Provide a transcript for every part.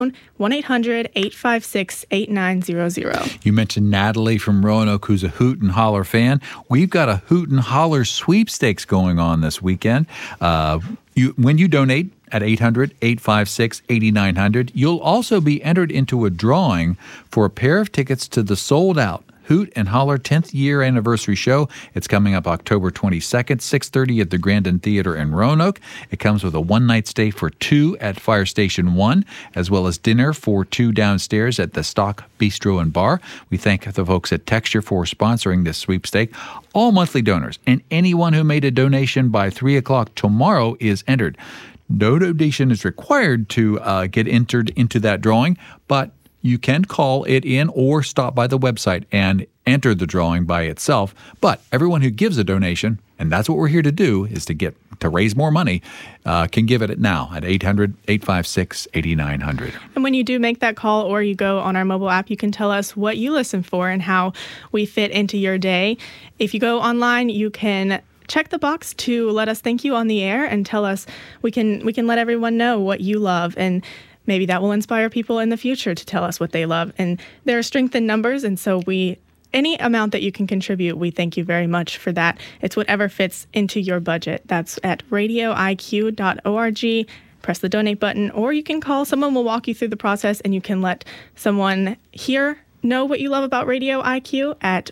1-800-856-8900. You mentioned Natalie from Roanoke, who's a Hoot and Holler fan. We've got a Hoot and Holler sweepstakes going on this weekend. When you donate at 800-856-8900, you'll also be entered into a drawing for a pair of tickets to the sold-out Hoot and Holler 10th year anniversary show. It's coming up October 22nd, 6:30 at the Grandin Theater in Roanoke. It comes with a one-night stay for two at Fire Station 1, as well as dinner for two downstairs at the Stock Bistro and Bar. We thank the folks at Texture for sponsoring this sweepstake. All monthly donors and anyone who made a donation by 3 o'clock tomorrow is entered. No donation is required to get entered into that drawing, but you can call it in or stop by the website and enter the drawing by itself. But everyone who gives a donation, and that's what we're here to do, is to raise more money, can give it now at 800-856-8900. And when you do make that call or you go on our mobile app, you can tell us what you listen for and how we fit into your day. If you go online, you can check the box to let us thank you on the air and tell us, we can let everyone know what you love, and maybe that will inspire people in the future to tell us what they love. And there are strength in numbers, and so any amount that you can contribute, we thank you very much for that. It's whatever fits into your budget. That's at radioiq.org. Press the donate button, or you can call. Someone will walk you through the process, and you can let someone know what you love about Radio IQ at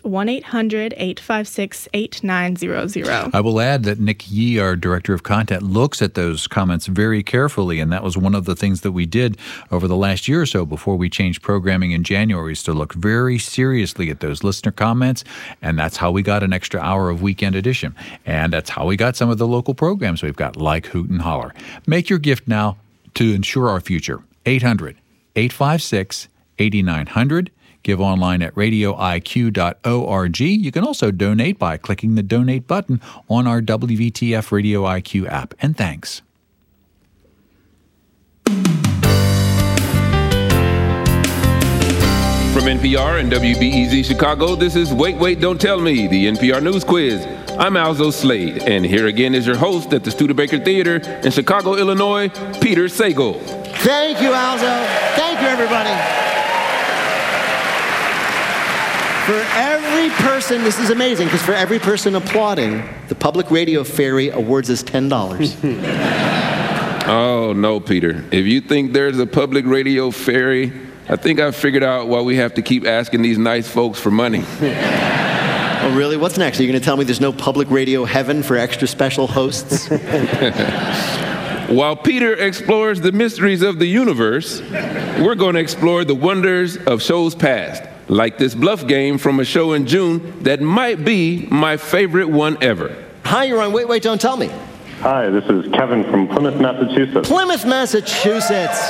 1-800-856-8900. I will add that Nick Yee, our Director of Content, looks at those comments very carefully, and that was one of the things that we did over the last year or so before we changed programming in January, is to look very seriously at those listener comments, and that's how we got an extra hour of Weekend Edition, and that's how we got some of the local programs we've got, like Hoot and Holler. Make your gift now to ensure our future. 800-856-8900. Give online at radioiq.org. You can also donate by clicking the donate button on our WVTF Radio IQ app. And thanks. From NPR and WBEZ Chicago, this is Wait, Wait, Don't Tell Me, the NPR News Quiz. I'm Alzo Slade, and here again is your host at the Studebaker Theater in Chicago, Illinois, Peter Sagal. Thank you, Alzo. Thank you, everybody. For every person, this is amazing, because for every person applauding, the Public Radio Fairy awards us $10. Oh, no, Peter. If you think there's a Public Radio Fairy, I think I've figured out why we have to keep asking these nice folks for money. Oh, really? What's next? Are you going to tell me there's no Public Radio Heaven for extra special hosts? While Peter explores the mysteries of the universe, we're going to explore the wonders of shows past, like this bluff game from a show in June that might be my favorite one ever. Hi, you're on Wait, Wait, Don't Tell Me. Hi, this is Kevin from Plymouth, Massachusetts. Plymouth, Massachusetts.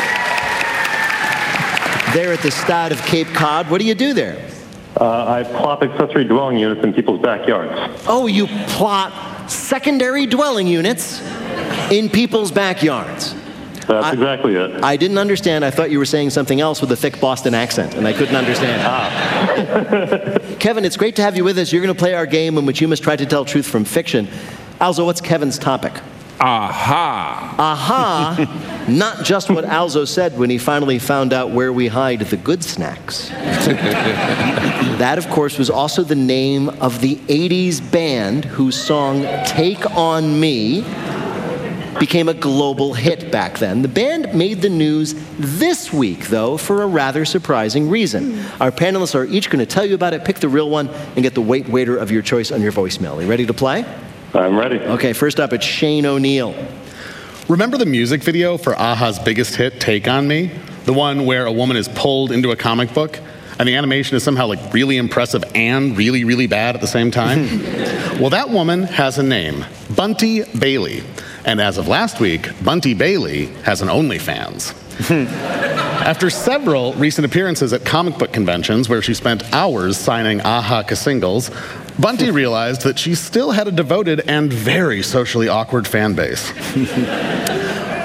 There at the Stad of Cape Cod. What do you do there? I plot accessory dwelling units in people's backyards. Oh, you plot secondary dwelling units in people's backyards. That's exactly it. I didn't understand. I thought you were saying something else with a thick Boston accent, and I couldn't understand. Kevin, it's great to have you with us. You're going to play our game in which you must try to tell truth from fiction. Alzo, what's Kevin's topic? Aha. Aha. Not just what Alzo said when he finally found out where we hide the good snacks. That, of course, was also the name of the 80s band whose song Take On Me became a global hit back then. The band made the news this week, though, for a rather surprising reason. Our panelists are each going to tell you about it, pick the real one, and get the wait waiter of your choice on your voicemail. Are you ready to play? I'm ready. Okay, first up, it's Shane O'Neill. Remember the music video for Aha's biggest hit, Take On Me? The one where a woman is pulled into a comic book, and the animation is somehow like really impressive and really, really bad at the same time? Well, that woman has a name, Bunty Bailey. And as of last week, Bunty Bailey has an OnlyFans. After several recent appearances at comic book conventions where she spent hours signing Aha singles, Bunty realized that she still had a devoted and very socially awkward fan base.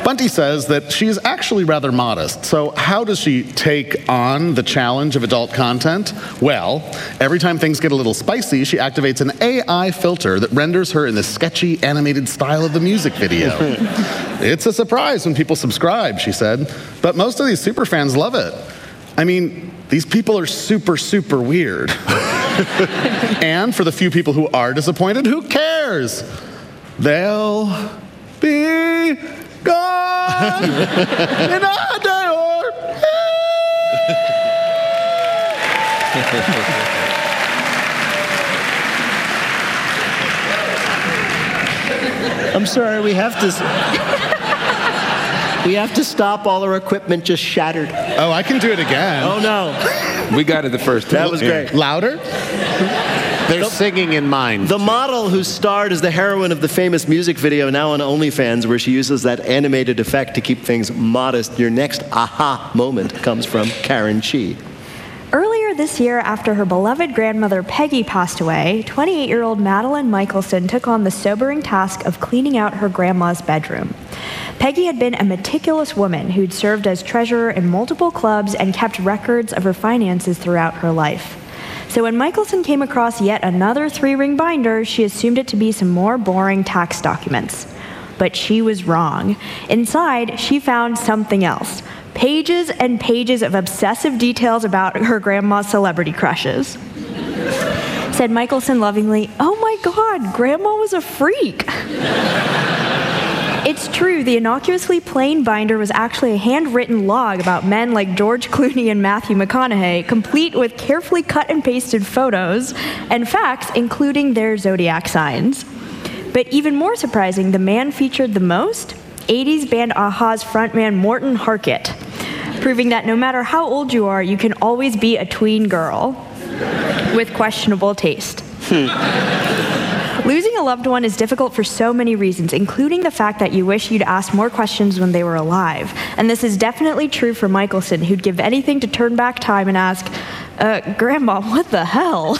Bunty says that she's actually rather modest. So how does she take on the challenge of adult content? Well, every time things get a little spicy, she activates an AI filter that renders her in the sketchy, animated style of the music video. It's a surprise when people subscribe, she said. But most of these superfans love it. I mean, these people are super, super weird. And for the few people who are disappointed, who cares? They'll be gone in a day or I'm sorry, we have to stop. All our equipment just shattered. Oh, I can do it again. Oh, no. We got it the first time. That was great. Louder? They're singing in mind. The model who starred as the heroine of the famous music video now on OnlyFans, where she uses that animated effect to keep things modest. Your next aha moment comes from Karen Chi. Earlier this year, after her beloved grandmother Peggy passed away, 28-year-old Madeline Michelson took on the sobering task of cleaning out her grandma's bedroom. Peggy had been a meticulous woman who'd served as treasurer in multiple clubs and kept records of her finances throughout her life. So when Michelson came across yet another 3-ring binder, she assumed it to be some more boring tax documents. But she was wrong. Inside, she found something else. Pages and pages of obsessive details about her grandma's celebrity crushes. Said Michelson lovingly, "Oh my God, Grandma was a freak." It's true, the innocuously plain binder was actually a handwritten log about men like George Clooney and Matthew McConaughey, complete with carefully cut and pasted photos and facts, including their zodiac signs. But even more surprising, the man featured the most? 80s band a-ha's frontman Morten Harket, proving that no matter how old you are, you can always be a tween girl with questionable taste. Losing a loved one is difficult for so many reasons, including the fact that you wish you'd asked more questions when they were alive. And this is definitely true for Michelson, who'd give anything to turn back time and ask, Grandma, what the hell?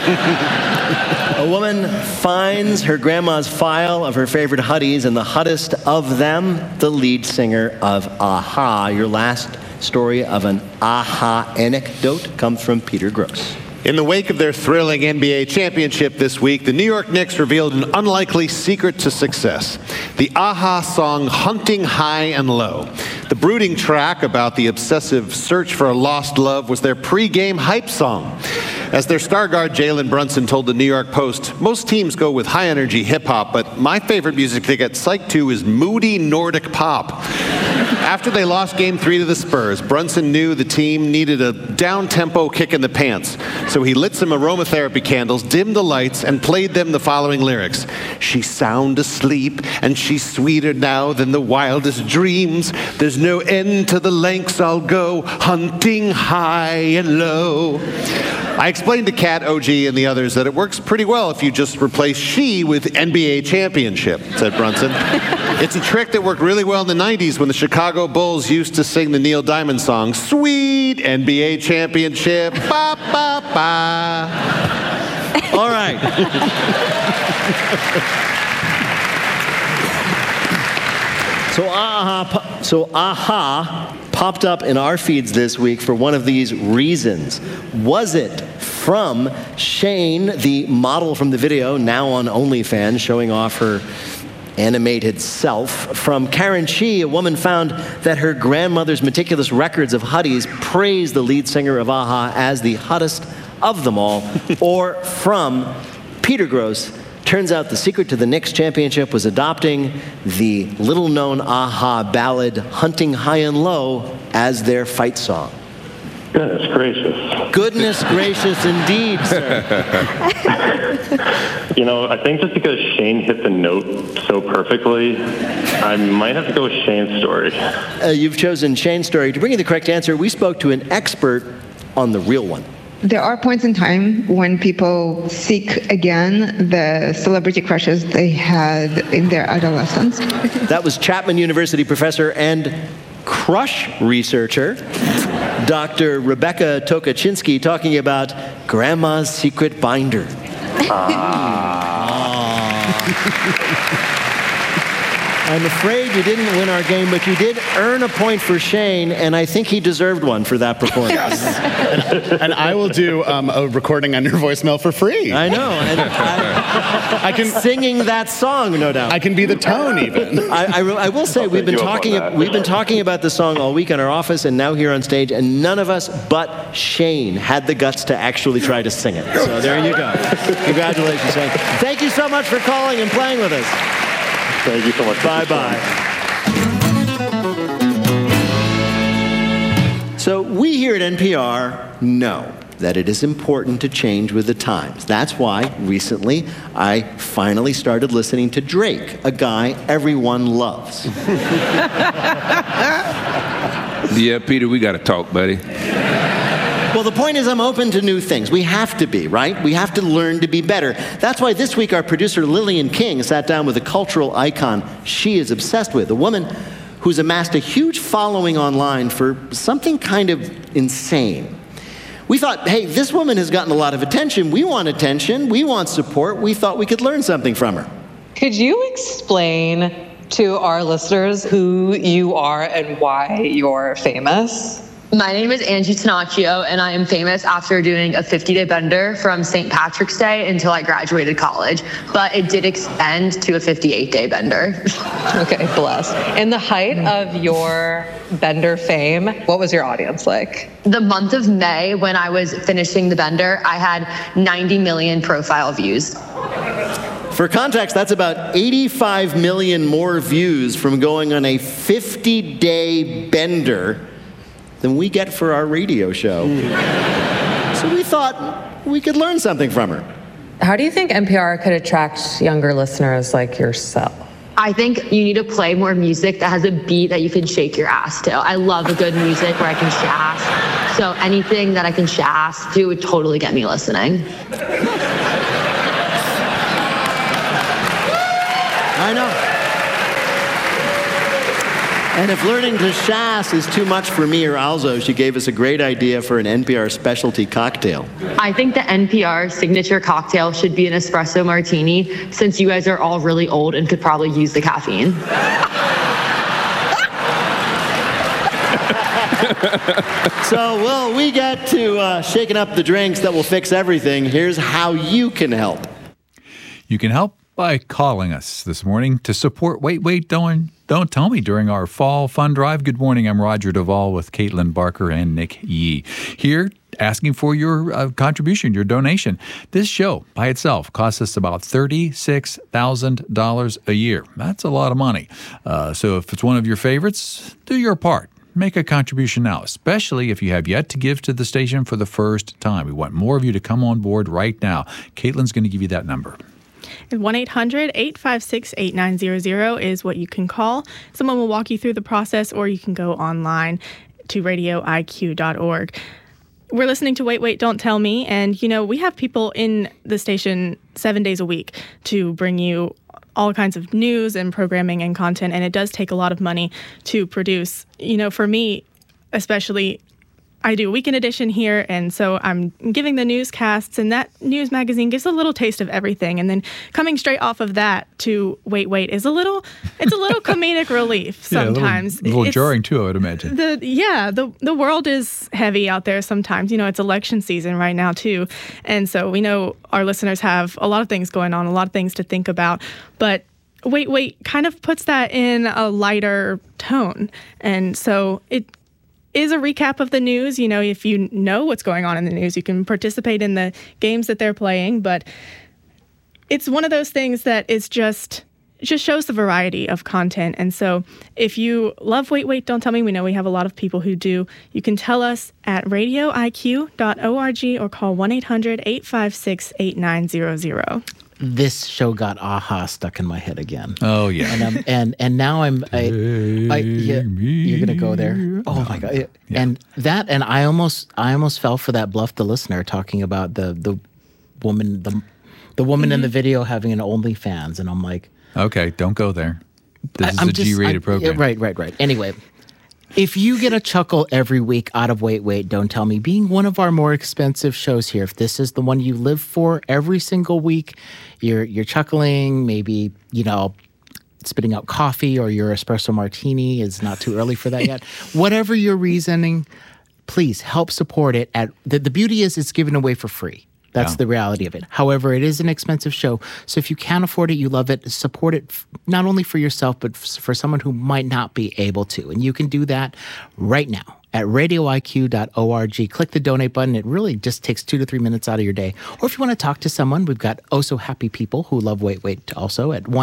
A woman finds her grandma's file of her favorite huddies, and the hottest of them, the lead singer of a-ha. Your last story of an a-ha anecdote comes from Peter Gross. In the wake of their thrilling NBA championship this week, the New York Knicks revealed an unlikely secret to success. The a-ha song Hunting High and Low. The brooding track about the obsessive search for a lost love was their pre-game hype song. As their star guard Jalen Brunson told the New York Post, most teams go with high-energy hip-hop, but my favorite music to get psyched to is moody Nordic pop. After they lost Game 3 to the Spurs, Brunson knew the team needed a down-tempo kick in the pants. So he lit some aromatherapy candles, dimmed the lights, and played them the following lyrics. She's sound asleep, and she's sweeter now than the wildest dreams. There's no end to the lengths I'll go, hunting high and low. I explained to Kat, OG, and the others that it works pretty well if you just replace she with NBA championship, said Brunson. It's a trick that worked really well in the 90s when the Chicago Bulls used to sing the Neil Diamond song, Sweet NBA Championship, ba, ba, ba. All right. So a-ha popped up in our feeds this week for one of these reasons. Was it from Shane, the model from the video, now on OnlyFans, showing off her animated self? From Karen Chi, a woman found that her grandmother's meticulous records of huddies praised the lead singer of a-ha as the hottest of them all. Or from Peter Gross, turns out the secret to the Knicks championship was adopting the little-known a-ha ballad Hunting High and Low as their fight song. Goodness gracious. Goodness gracious indeed, sir. You know, I think just because Shane hit the note so perfectly, I might have to go with Shane's story. You've chosen Shane's story. To bring you the correct answer, we spoke to an expert on the real one. There are points in time when people seek again the celebrity crushes they had in their adolescence. That was Chapman University professor and crush researcher, Dr. Rebecca Tokaczynski, talking about Grandma's secret binder. I'm afraid you didn't win our game, but you did earn a point for Shane, and I think he deserved one for that performance. And I will do a recording on your voicemail for free. I know. And I can singing that song, no doubt. I can be the tone, even. I will say we've been talking about the song all week in our office and now here on stage, and none of us but Shane had the guts to actually try to sing it. So there you go. Congratulations, Shane. Thank you so much for calling and playing with us. Thank you so much. Bye-bye. So we here at NPR know that it is important to change with the times. That's why recently I finally started listening to Drake, a guy everyone loves. Yeah, Peter, we got to talk, buddy. Well, the point is I'm open to new things. We have to be, right? We have to learn to be better. That's why this week our producer Lillian King sat down with a cultural icon she is obsessed with, a woman who's amassed a huge following online for something kind of insane. We thought, hey, this woman has gotten a lot of attention. We want attention. We want support. We thought we could learn something from her. Could you explain to our listeners who you are and why you're famous? My name is Angie Tanacchio, and I am famous after doing a 50-day bender from St. Patrick's Day until I graduated college. But it did extend to a 58-day bender. Okay, bless. In the height of your bender fame, what was your audience like? The month of May, when I was finishing the bender, I had 90 million profile views. For context, that's about 85 million more views from going on a 50-day bender than we get for our radio show. So we thought we could learn something from her. How do you think NPR could attract younger listeners like yourself? I think you need to play more music that has a beat that you can shake your ass to. I love a good music where I can shaft. So anything that I can shaft to would totally get me listening. I know. And if learning to shass is too much for me or Alzo, she gave us a great idea for an NPR specialty cocktail. I think the NPR signature cocktail should be an espresso martini, since you guys are all really old and could probably use the caffeine. So, well, we get to shaking up the drinks that will fix everything. Here's how you can help. You can help by calling us this morning to support Wait, Don't Tell Me during our fall fund drive. Good morning. I'm Roger Duvall with Caitlin Barker and Nick Yee. Here asking for your contribution, your donation. This show by itself costs us about $36,000 a year. That's a lot of money. So if it's one of your favorites, do your part. Make a contribution now, especially if you have yet to give to the station for the first time. We want more of you to come on board right now. Caitlin's going to give you that number. 1-800-856-8900 is what you can call. Someone will walk you through the process, or you can go online to radioiq.org. We're listening to Wait, Don't Tell Me, and, we have people in the station 7 days a week to bring you all kinds of news and programming and content, and it does take a lot of money to produce. For me, especially, I do a weekend edition here, and so I'm giving the newscasts, and that news magazine gives a little taste of everything. And then coming straight off of that to Wait is a little comedic relief sometimes. Yeah, a little jarring too, I would imagine. The world is heavy out there sometimes. It's election season right now too. And so we know our listeners have a lot of things going on, a lot of things to think about. But Wait kind of puts that in a lighter tone. And so it is a recap of the news. If you know what's going on in the news, you can participate in the games that they're playing. But it's one of those things that is just shows the variety of content. And so if you love Wait, Don't Tell Me, we know we have a lot of people who do. You can tell us at radioiq.org or call 1-800-856-8900. This show got Aha stuck in my head again. Oh yeah, and now you're gonna go there. Oh my God! Yeah. And I almost fell for that. Bluff the listener talking about the woman in the video having an OnlyFans, and I'm like, okay, don't go there. This is a G-rated program. Right. Anyway. If you get a chuckle every week out of Wait, Don't Tell Me, being one of our more expensive shows here, if this is the one you live for every single week, you're chuckling, maybe, spitting out coffee or your espresso martini. It's not too early for that yet. Whatever your reasoning, please help support it. The beauty is it's given away for free. That's the reality of it. However, it is an expensive show. So if you can't afford it, you love it, support it not only for yourself, but for someone who might not be able to. And you can do that right now at radioiq.org. Click the donate button. It really just takes 2 to 3 minutes out of your day. Or if you want to talk to someone, we've got so happy people who love Wait Wait also at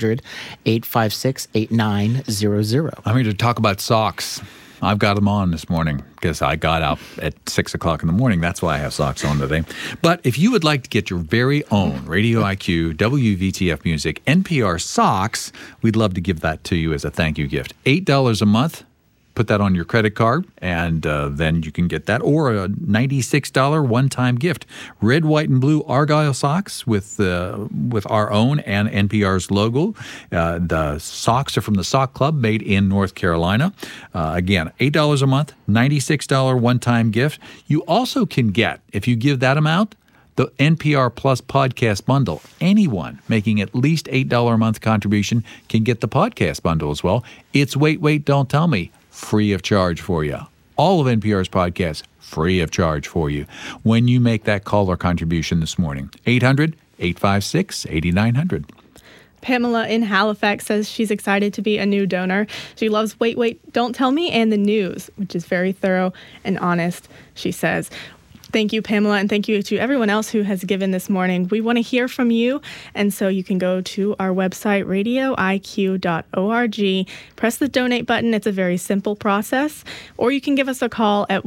1-800-856-8900. I'm here to talk about socks. I've got them on this morning because I got up at 6 o'clock in the morning. That's why I have socks on today. But if you would like to get your very own Radio IQ, WVTF Music, NPR socks, we'd love to give that to you as a thank you gift. $8 a month. Put that on your credit card, and then you can get that, or a $96 one-time gift. Red, white, and blue Argyle socks with our own and NPR's logo. The socks are from the Sock Club, made in North Carolina. Again, $8 a month, $96 one-time gift. You also can get, if you give that amount, the NPR Plus podcast bundle. Anyone making at least $8 a month contribution can get the podcast bundle as well. It's Wait, Wait, Don't Tell Me. Free of charge for you. All of NPR's podcasts, free of charge for you when you make that call or contribution this morning. 800-856-8900. Pamela in Halifax says she's excited to be a new donor. She loves Wait, Wait, Don't Tell Me and the news, which is very thorough and honest, she says. Thank you, Pamela, and thank you to everyone else who has given this morning. We want to hear from you, and so you can go to our website, radioiq.org, press the donate button. It's a very simple process, or you can give us a call at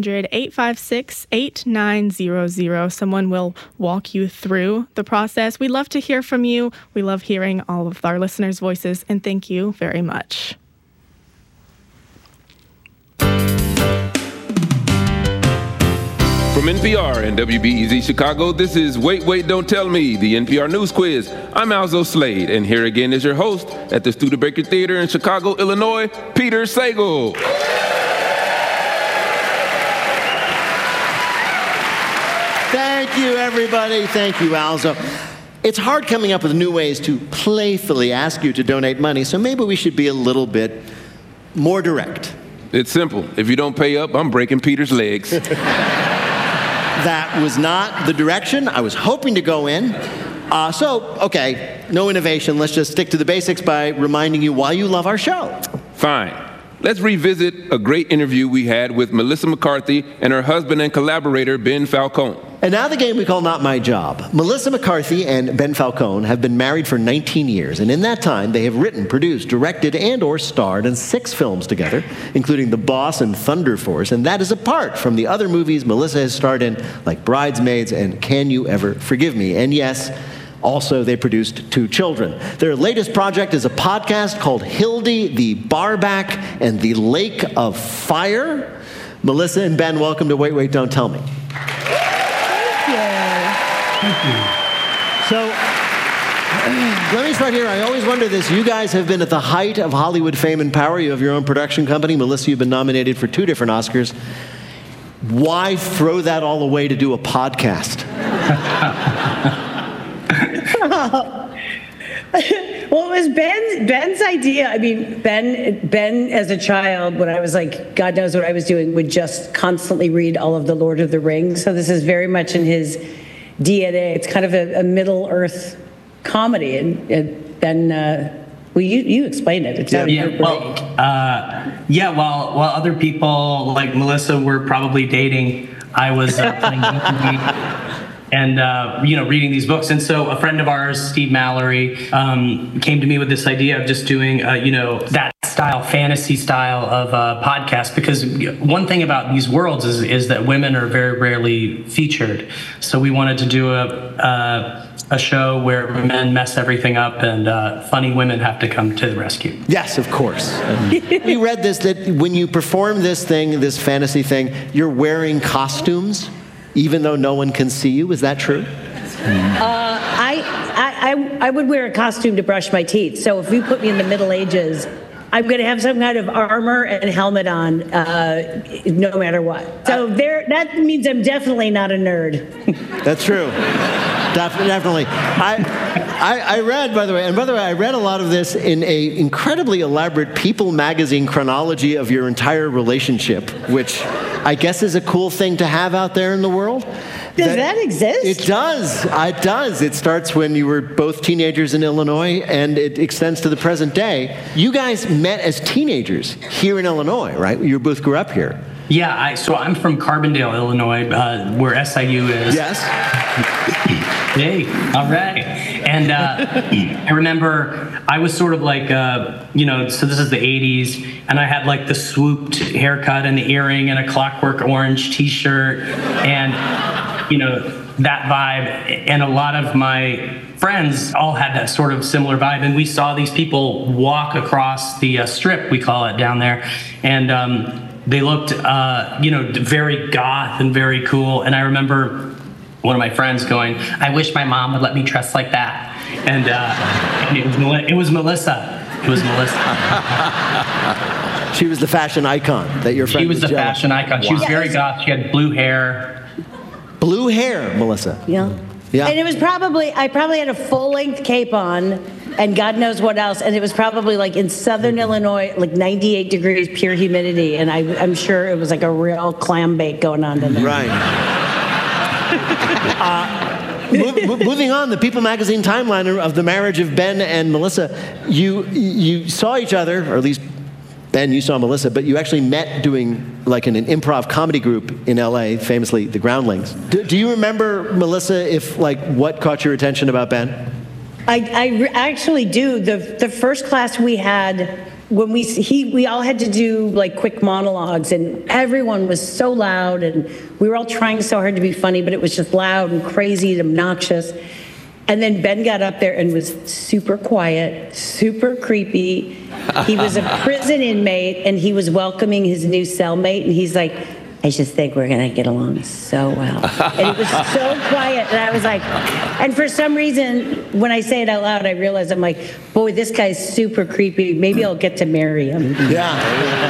1-800-856-8900. Someone will walk you through the process. We love to hear from you. We love hearing all of our listeners' voices, and thank you very much. From NPR and WBEZ Chicago, this is Wait, Wait, Don't Tell Me, the NPR News Quiz. I'm Alzo Slade, and here again is your host at the Studebaker Theater in Chicago, Illinois, Peter Sagal. Thank you, everybody. Thank you, Alzo. It's hard coming up with new ways to playfully ask you to donate money, so maybe we should be a little bit more direct. It's simple. If you don't pay up, I'm breaking Peter's legs. That was not the direction I was hoping to go in. Okay, no innovation. Let's just stick to the basics by reminding you why you love our show. Fine. Let's revisit a great interview we had with Melissa McCarthy and her husband and collaborator, Ben Falcone. And now the game we call Not My Job. Melissa McCarthy and Ben Falcone have been married for 19 years, and in that time, they have written, produced, directed, and or starred in 6 films together, including The Boss and Thunder Force, and that is apart from the other movies Melissa has starred in, like Bridesmaids and Can You Ever Forgive Me? And yes, also, they produced 2 children. Their latest project is a podcast called Hildy, the Barback, and the Lake of Fire. Melissa and Ben, welcome to Wait, Wait, Don't Tell Me. Thank you. So, let me start here. I always wonder this. You guys have been at the height of Hollywood fame and power. You have your own production company. Melissa, you've been nominated for 2 different Oscars. Why throw that all away to do a podcast? Well, it was Ben's idea. I mean, Ben as a child, when I was like, God knows what I was doing, would just constantly read all of the Lord of the Rings. So this is very much in his DNA. It's kind of a Middle-earth comedy. And Ben, well, you explained it. It's while other people like Melissa were probably dating, I was playing and reading these books. And so a friend of ours, Steve Mallory, came to me with this idea of just doing that style, fantasy style of podcast, because one thing about these worlds is that women are very rarely featured. So we wanted to do a show where men mess everything up and funny women have to come to the rescue. Yes, of course. We read this, that when you perform this fantasy thing, you're wearing costumes, even though no one can see you. Is that true? I would wear a costume to brush my teeth. So if you put me in the Middle Ages, I'm going to have some kind of armor and helmet on, no matter what. So that means I'm definitely not a nerd. That's true. Definitely. I read, by the way, I read a lot of this in a incredibly elaborate People magazine chronology of your entire relationship, which I guess is a cool thing to have out there in the world. Does that exist? It does. It does. It starts when you were both teenagers in Illinois, and it extends to the present day. You guys met as teenagers here in Illinois, right? You both grew up here. Yeah, so I'm from Carbondale, Illinois, where SIU is. Yes. Hey, all right. And I remember I was sort of like, so this is the 80s, and I had like the swooped haircut and the earring and a Clockwork Orange t-shirt and, that vibe. And a lot of my friends all had that sort of similar vibe. And we saw these people walk across the strip, we call it down there. And they looked, very goth and very cool. And I remember one of my friends going, "I wish my mom would let me dress like that." And it was Melissa. It was Melissa. She was the fashion icon that your friend was the fashion icon. She was very goth. She had blue hair. Blue hair, Melissa. Yeah. Yeah. And it was I probably had a full-length cape on and God knows what else. And it was probably like in southern Illinois, like 98 degrees, pure humidity. And I'm sure it was like a real clam bake going on in there. Right. Moving on, the People magazine timeline of the marriage of Ben and Melissa. You saw each other, or at least Ben, you saw Melissa, but you actually met doing like in an improv comedy group in LA, famously the Groundlings. Do you remember, Melissa, what caught your attention about Ben? I actually do. The first class we had, when we all had to do like quick monologues, and everyone was so loud, and we were all trying so hard to be funny, but it was just loud and crazy and obnoxious. And then Ben got up there and was super quiet, super creepy. He was a prison inmate, and he was welcoming his new cellmate, and he's like, "I just think we're going to get along so well." And it was so quiet, and I was like, and for some reason, when I say it out loud, I realize I'm like, boy, this guy's super creepy. Maybe I'll get to marry him. Yeah.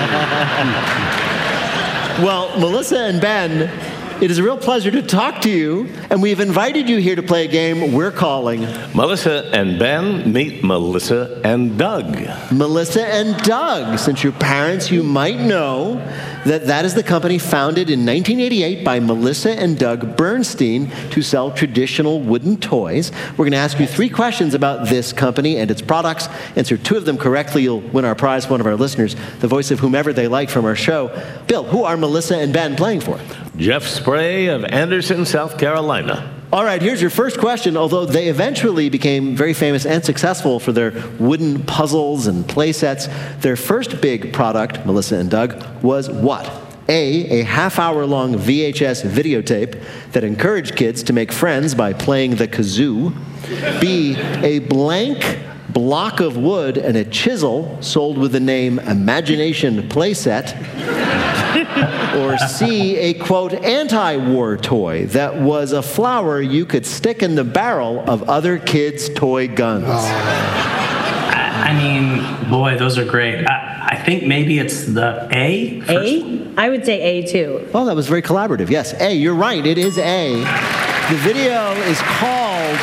Well, Melissa and Ben, it is a real pleasure to talk to you, and we've invited you here to play a game we're calling Melissa and Ben Meet Melissa and Doug. Melissa and Doug. Since your parents, you might know that is the company founded in 1988 by Melissa and Doug Bernstein to sell traditional wooden toys. We're going to ask you 3 questions about this company and its products. Answer 2 of them correctly, you'll win our prize, one of our listeners, the voice of whomever they like from our show. Bill, who are Melissa and Ben playing for? Jeff Spray of Anderson, South Carolina. All right, here's your first question. Although they eventually became very famous and successful for their wooden puzzles and play sets, their first big product, Melissa and Doug, was what? A half-hour-long VHS videotape that encouraged kids to make friends by playing the kazoo. B, a blank block of wood and a chisel sold with the name Imagination Playset. Or C, a, quote, anti-war toy that was a flower you could stick in the barrel of other kids' toy guns. I mean, boy, those are great. I think maybe it's the A. A? I would say A, too. Oh, that was very collaborative. Yes, A. You're right. It is A. The video is called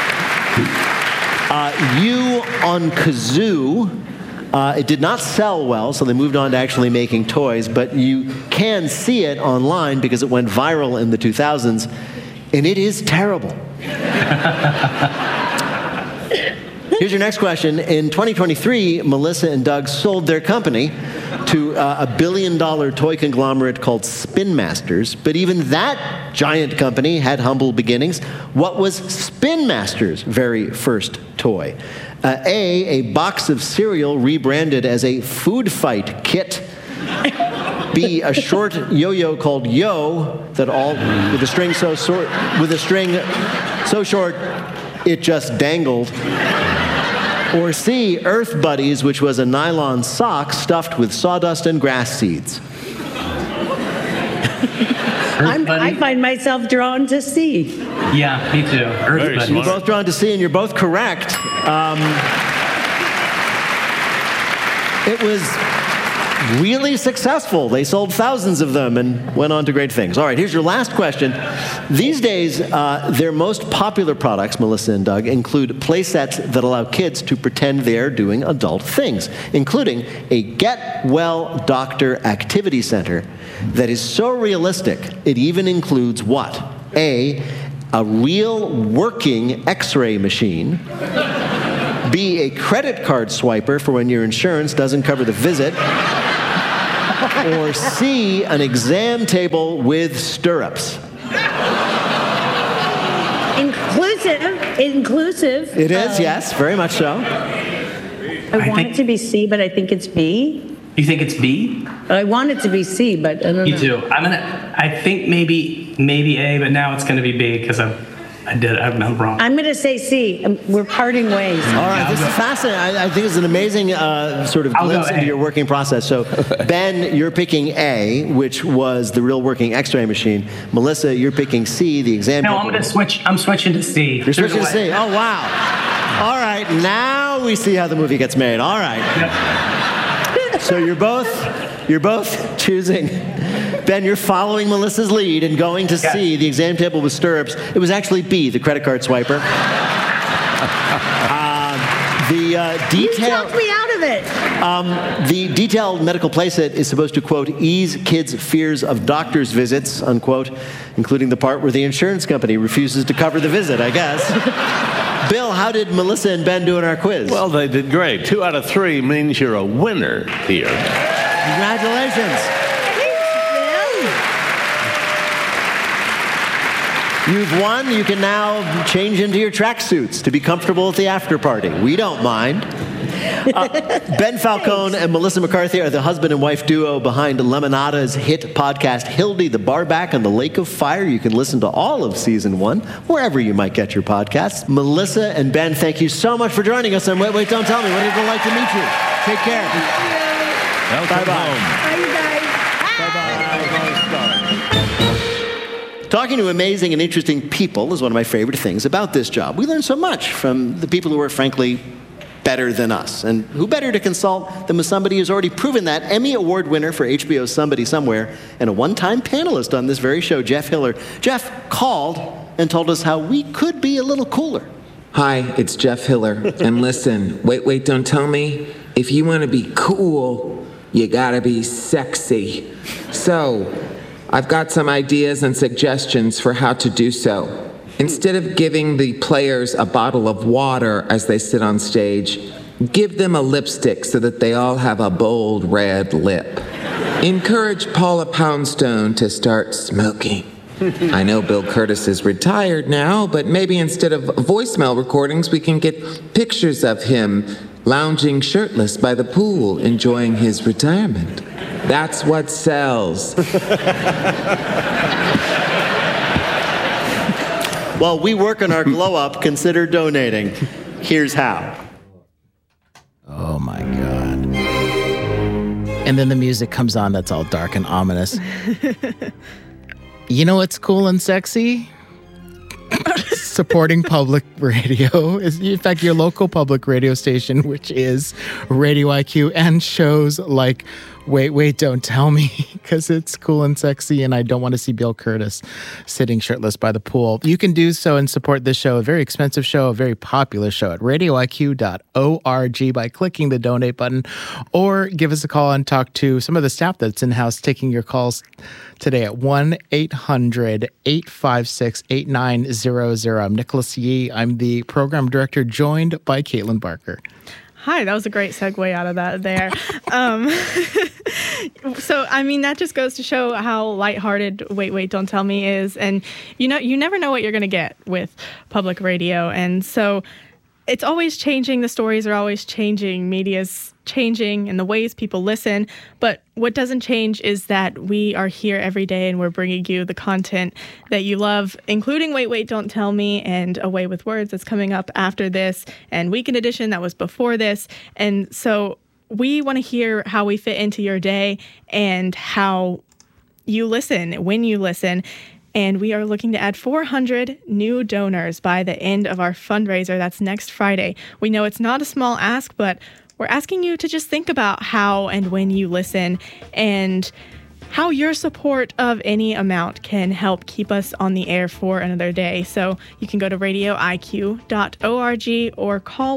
You on Kazoo. It did not sell well, so they moved on to actually making toys, but you can see it online because it went viral in the 2000s, and it is terrible. Here's your next question. In 2023, Melissa and Doug sold their company to a billion-dollar toy conglomerate called Spin Masters, but even that giant company had humble beginnings. What was Spin Masters' very first toy? A box of cereal rebranded as a food fight kit. B, a short yo-yo called Yo that with a string so short it just dangled. Or C, Earth Buddies, which was a nylon sock stuffed with sawdust and grass seeds. I find myself drawn to C. Yeah, me too. Earth Buddies. You're both drawn to C, and you're both correct. It was really successful. They sold thousands of them and went on to great things. All right, here's your last question. These days, their most popular products, Melissa and Doug, include play sets that allow kids to pretend they are doing adult things, including a Get Well Doctor activity center that is so realistic, it even includes what? A real working X-ray machine. B, a credit card swiper for when your insurance doesn't cover the visit. Or C, an exam table with stirrups. Inclusive. It is, yes, very much so. I want it to be C, but I think it's B. You think it's B? I want it to be C, but I don't know. Me too. I think maybe A, but now it's gonna be B because I'm wrong. I'm gonna say C. We're parting ways. All right, this is fascinating. I think it's an amazing sort of glimpse into your working process. So, Ben, you're picking A, which was the real working X-ray machine. Melissa, you're picking C, the exam. No, I'm gonna switch. I'm switching to C. You're switching to C. Oh, wow. All right, now we see how the movie gets made. All right. So you're both choosing. Ben, you're following Melissa's lead and going to C, the exam table with stirrups. It was actually B, the credit card swiper. You talked me out of it. The detailed medical playset is supposed to, quote, ease kids' fears of doctor's visits, unquote, including the part where the insurance company refuses to cover the visit, I guess. Bill, how did Melissa and Ben do in our quiz? Well, they did great. 2 out of 3 means you're a winner here. Congratulations. You've won. You can now change into your tracksuits to be comfortable at the after party. We don't mind. Ben Falcone and Melissa McCarthy are the husband and wife duo behind Lemonada's hit podcast, Hildy the Barback on the Lake of Fire. You can listen to all of season 1 wherever you might get your podcasts. Melissa and Ben, thank you so much for joining us on Wait, Wait, Don't Tell Me. What a delight to meet you. Take care. Bye-bye. Bye, you guys. Talking to amazing and interesting people is one of my favorite things about this job. We learn so much from the people who are, frankly, better than us. And who better to consult than with somebody who's already proven that? Emmy Award winner for HBO's Somebody Somewhere and a one-time panelist on this very show, Jeff Hiller. Jeff called and told us how we could be a little cooler. Hi, it's Jeff Hiller. And listen, wait, wait, don't tell me. If you want to be cool, you gotta be sexy. So, I've got some ideas and suggestions for how to do so. Instead of giving the players a bottle of water as they sit on stage, give them a lipstick so that they all have a bold red lip. Encourage Paula Poundstone to start smoking. I know Bill Curtis is retired now, but maybe instead of voicemail recordings, we can get pictures of him lounging shirtless by the pool, enjoying his retirement. That's what sells. While we work on our glow up, consider donating. Here's how. Oh my God. And then the music comes on that's all dark and ominous. You know what's cool and sexy? Supporting public radio, in fact, your local public radio station, which is Radio IQ, and shows like Wait, Wait, Don't Tell Me, because it's cool and sexy, and I don't want to see Bill Curtis sitting shirtless by the pool. You can do so and support this show, a very expensive show, a very popular show, at radioiq.org by clicking the donate button, or give us a call and talk to some of the staff that's in-house taking your calls today at 1-800-856-8900. I'm Nicholas Yee. I'm the program director, joined by Caitlin Barker. Hi, that was a great segue out of that there. So, I mean, that just goes to show how lighthearted Wait, Wait, Don't Tell Me is. And, you never know what you're going to get with public radio. And so it's always changing. The stories are always changing. Media's changing and the ways people listen. But what doesn't change is that we are here every day and we're bringing you the content that you love, including Wait, Wait, Don't Tell Me and A Way with Words that's coming up after this, and Weekend Edition that was before this. And so we want to hear how we fit into your day and how you listen, when you listen. And we are looking to add 400 new donors by the end of our fundraiser. That's next Friday. We know it's not a small ask, but we're asking you to just think about how and when you listen and how your support of any amount can help keep us on the air for another day. So you can go to radioiq.org or call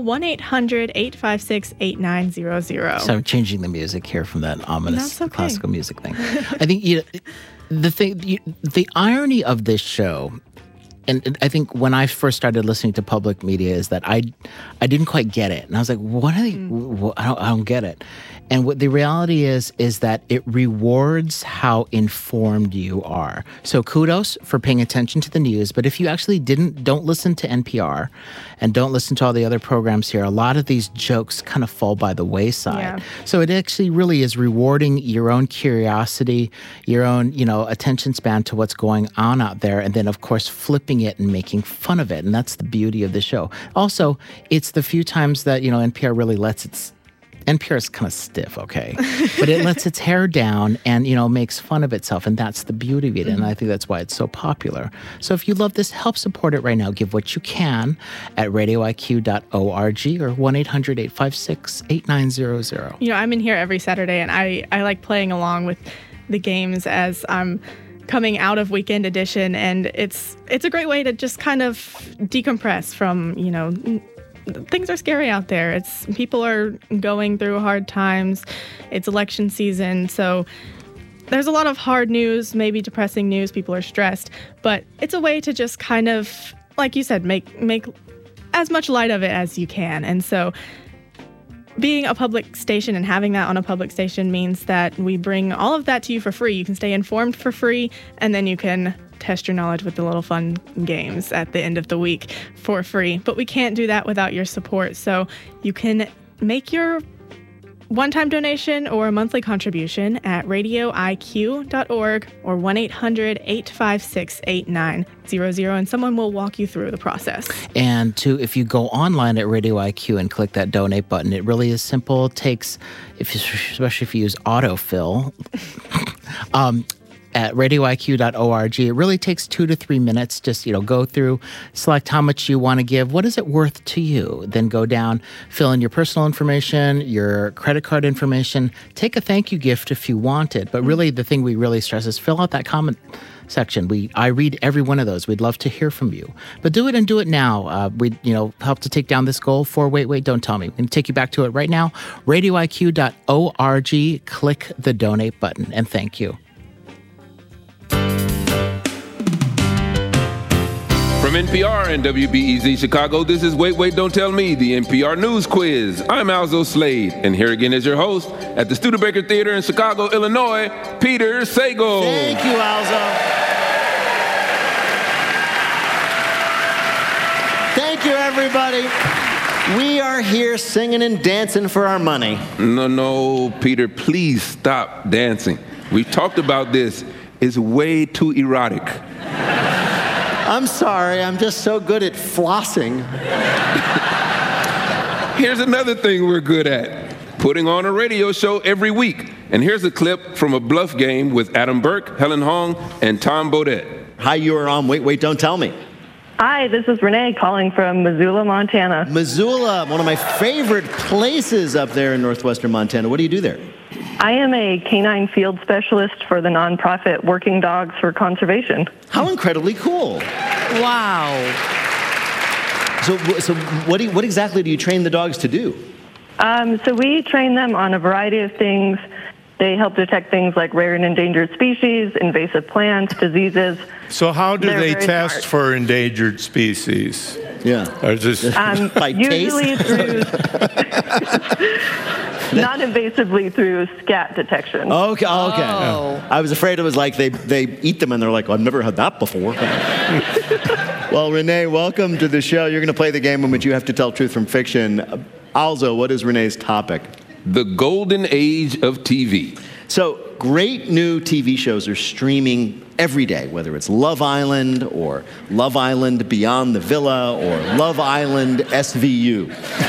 1-800-856-8900. So I'm changing the music here from that ominous classical music thing. I think the irony of this show, and I think when I first started listening to public media, is that I didn't quite get it. And I was like, what are they? I don't get it. And what the reality is that it rewards how informed you are. So kudos for paying attention to the news. But if you actually don't listen to NPR and don't listen to all the other programs here, a lot of these jokes kind of fall by the wayside. Yeah. So it actually really is rewarding your own curiosity, your own, attention span to what's going on out there. And then, of course, flipping it and making fun of it. And that's the beauty of the show. Also, it's the few times that, NPR really NPR is kind of stiff, okay? But it lets its hair down and, makes fun of itself. And that's the beauty of it. And I think that's why it's so popular. So if you love this, help support it right now. Give what you can at radioiq.org or 1-800-856-8900. I'm in here every Saturday, and I like playing along with the games as I'm coming out of Weekend Edition. And it's a great way to just kind of decompress from, things are scary out there. People are going through hard times. It's election season, so there's a lot of hard news, maybe depressing news. People are stressed, but it's a way to just kind of, like you said, make as much light of it as you can. And so being a public station and having that on a public station means that we bring all of that to you for free. You can stay informed for free, and then you can test your knowledge with the little fun games at the end of the week for free. But we can't do that without your support. So you can make your one-time donation or a monthly contribution at radioiq.org or 1-800-856-8900, and someone will walk you through the process. And if you go online at Radio IQ and click that donate button, it really is simple. It takes, especially if you use autofill, at radioiq.org. It really takes 2 to 3 minutes. Just, go through, select how much you want to give. What is it worth to you? Then go down, fill in your personal information, your credit card information. Take a thank you gift if you want it. But really, the thing we really stress is fill out that comment section. I read every one of those. We'd love to hear from you. But do it and do it now. We help to take down this goal for Wait, Don't Tell Me. We're going to take you back to it right now. radioiq.org. Click the donate button. And thank you. From NPR and WBEZ Chicago, this is Wait, Don't Tell Me, the NPR News Quiz. I'm Alzo Slade, and here again is your host at the Studebaker Theater in Chicago, Illinois, Peter Sagal. Thank you, Alzo. Thank you, everybody. We are here singing and dancing for our money. No, Peter, please stop dancing. We've talked about this. It's way too erotic. I'm sorry, I'm just so good at flossing. Here's another thing we're good at, putting on a radio show every week. And here's a clip from a bluff game with Adam Burke, Helen Hong, and Tom Bodette. Hi, you are on Wait, Don't Tell Me. Hi, this is Renee calling from Missoula, Montana. Missoula, one of my favorite places up there in northwestern Montana. What do you do there? I am a canine field specialist for the nonprofit Working Dogs for Conservation. How incredibly cool. Wow. So what exactly do you train the dogs to do? So we train them on a variety of things. They help detect things like rare and endangered species, invasive plants, diseases. So how do they test smart. for endangered species? Yeah. Or just usually through non-invasively through scat detection. Okay. I was afraid it was like they eat them and they're like, I've never had that before. Well, Renee, welcome to the show. You're going to play the game in which you have to tell truth from fiction. Also, what is Renee's topic? The golden age of TV. So, great new TV shows are streaming every day, whether it's Love Island or Love Island Beyond the Villa or Love Island SVU.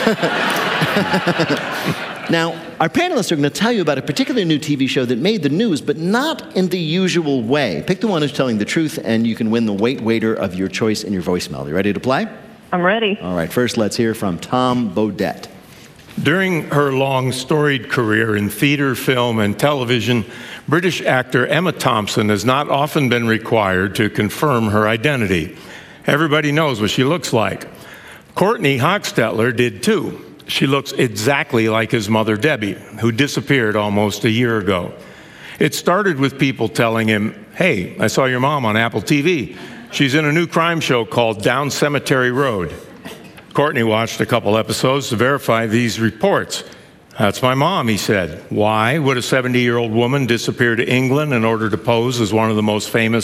Now, our panelists are going to tell you about a particular new TV show that made the news, but not in the usual way. Pick the one who's telling the truth, and you can win the waiter of your choice in your voicemail. You ready to play? I'm ready. All right, first let's hear from Tom Bodette. During her long, storied career in theater, film, and television, British actor Emma Thompson has not often been required to confirm her identity. Everybody knows what she looks like. Courtney Hochstetler did too. She looks exactly like his mother, Debbie, who disappeared almost a year ago. It started with people telling him, "Hey, I saw your mom on Apple TV. She's in a new crime show called Down Cemetery Road." Courtney watched a couple episodes to verify these reports. "That's my mom," he said. "Why would a 70-year-old woman disappear to England in order to pose as one of the most famous